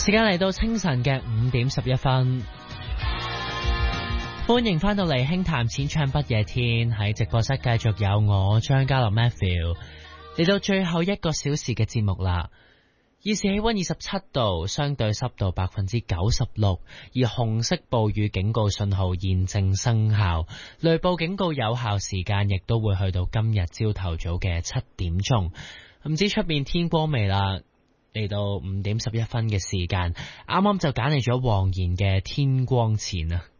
時間嚟到清晨嘅5:11，歡迎翻到嚟輕談淺唱不夜天，喺直播室繼續有我張家樂 Matthew 嚟到最後一個小時嘅節目啦。現時氣溫27度，相對濕度96%，而紅色暴雨警告信號現正生效，雷暴警告有效時間亦都會去到今日朝頭早嘅7點鐘。唔知出面天光未啦？嚟到5:11嘅時間，啱啱就揀嚟咗黃妍嘅天光前啊！